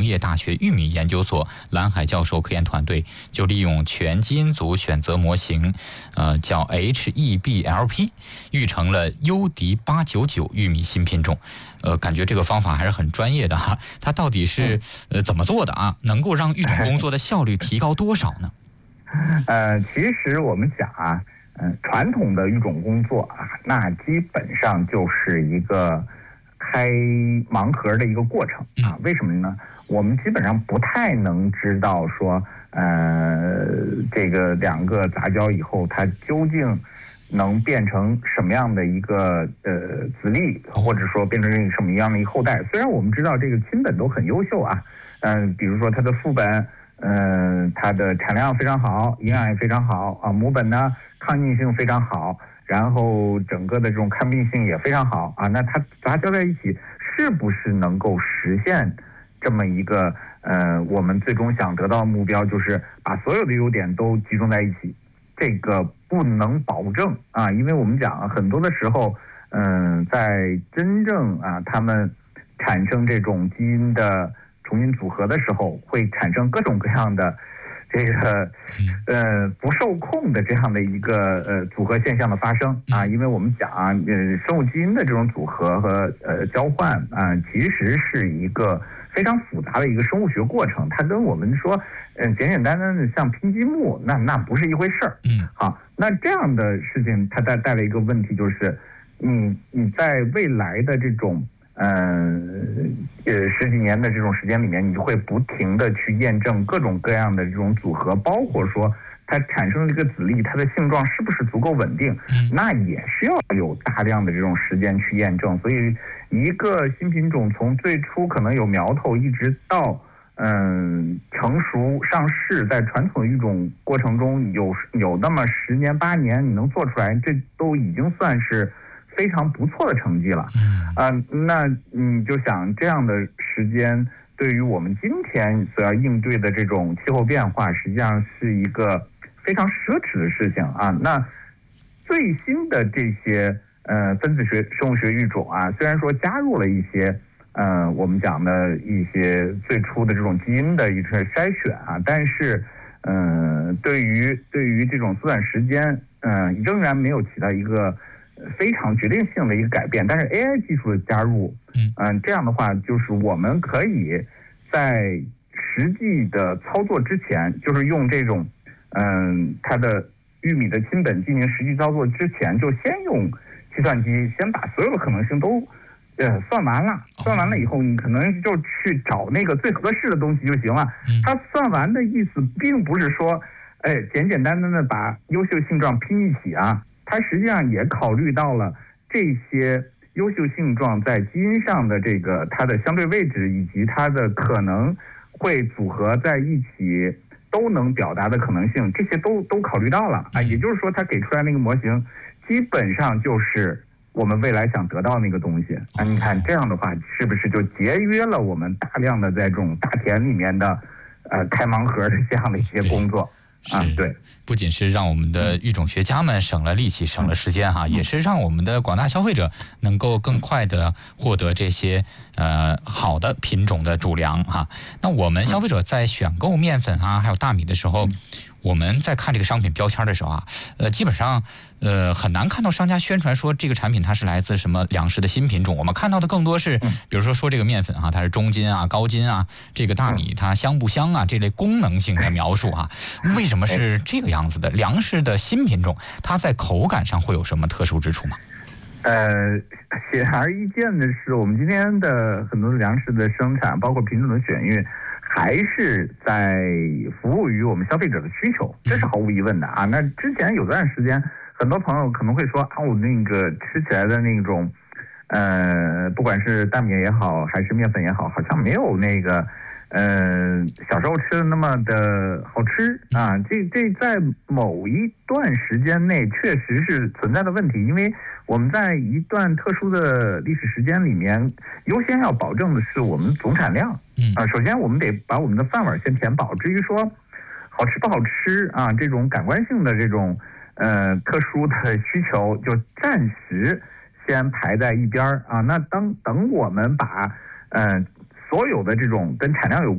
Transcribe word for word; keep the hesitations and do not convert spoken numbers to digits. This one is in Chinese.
业大学玉米研究所蓝海教授科研团队就利用全基因组选择模型，呃，叫 H E B L P， 育成了优迪八九九玉米新品种。呃，感觉这个方法还是很专业的哈。它到底是呃怎么做的啊？能够让育种工作的效率提高多少呢？ 呃，其实我们讲啊，嗯、呃，传统的育种工作啊，那基本上就是一个开盲盒的一个过程啊。为什么呢？我们基本上不太能知道说，呃，这个两个杂交以后，它究竟能变成什么样的一个呃子粒，或者说变成什么样的一个后代。虽然我们知道这个亲本都很优秀啊，嗯、呃，比如说它的父本。嗯、呃，它的产量非常好，营养也非常好啊。母本呢，抗逆性非常好，然后整个的这种抗病性也非常好啊。那它杂交在一起，是不是能够实现这么一个呃，我们最终想得到的目标，就是把所有的优点都集中在一起？这个不能保证啊，因为我们讲很多的时候，嗯、呃，在真正啊，他们产生这种基因的重新组合的时候，会产生各种各样的这个呃不受控的这样的一个呃组合现象的发生啊。因为我们讲啊，呃生物基因的这种组合和呃交换啊，其实是一个非常复杂的一个生物学过程。它跟我们说嗯、呃、简简单单的像拼积木，那那不是一回事儿。嗯，好，那这样的事情它带带来一个问题，就是你你在未来的这种嗯呃十几年的这种时间里面，你会不停的去验证各种各样的这种组合，包括说它产生的这个子粒，它的性状是不是足够稳定，那也需要有大量的这种时间去验证。所以一个新品种从最初可能有苗头，一直到嗯成熟上市，在传统育种过程中有有那么十年八年，你能做出来，这都已经算是非常不错的成绩了。啊、呃，那你就想这样的时间，对于我们今天所要应对的这种气候变化，实际上是一个非常奢侈的事情啊。那最新的这些呃分子学、生物学育种啊，虽然说加入了一些呃我们讲的一些最初的这种基因的一个筛选啊，但是呃对于对于这种缩短时间，嗯、呃，仍然没有起到一个非常决定性的一个改变。但是 A I 技术的加入，嗯、呃，这样的话，就是我们可以在实际的操作之前，就是用这种，嗯、呃，它的玉米的亲本进行实际操作之前，就先用计算机先把所有的可能性都，呃，算完了。算完了以后，你可能就去找那个最合适的东西就行了。它算完的意思，并不是说，哎，简简单单的把优秀性状拼一起啊。它实际上也考虑到了这些优秀性状在基因上的这个它的相对位置，以及它的可能会组合在一起都能表达的可能性，这些都都考虑到了啊。也就是说，它给出来那个模型，基本上就是我们未来想得到那个东西啊。你看这样的话，是不是就节约了我们大量的在这种大田里面的呃开盲盒的这样的一些工作？啊，对， 不仅是让我们的育种学家们省了力气、省了时间哈，也是让我们的广大消费者能够更快的获得这些呃好的品种的主粮哈。那我们消费者在选购面粉啊，还有大米的时候，我们在看这个商品标签的时候啊，呃，基本上呃很难看到商家宣传说这个产品它是来自什么粮食的新品种。我们看到的更多是，比如说说这个面粉啊，它是中筋啊、高筋啊，这个大米它香不香啊，这类功能性的描述啊。为什么是这个样子的？粮食的新品种，它在口感上会有什么特殊之处吗？ 呃，显而易见的是，我们今天的很多粮食的生产，包括品种的选育，还是在服务于我们消费者的需求，这是毫无疑问的啊。那之前有段时间，很多朋友可能会说啊，我那个吃起来的那种，呃，不管是大米也好，还是面粉也好，好像没有那个，呃，小时候吃的那么的好吃啊。这这在某一段时间内确实是存在的问题，因为我们在一段特殊的历史时间里面，优先要保证的是我们总产量。啊，首先我们得把我们的饭碗先填饱。至于说好吃不好吃啊，这种感官性的这种呃特殊的需求，就暂时先排在一边啊。那当等我们把呃所有的这种跟产量有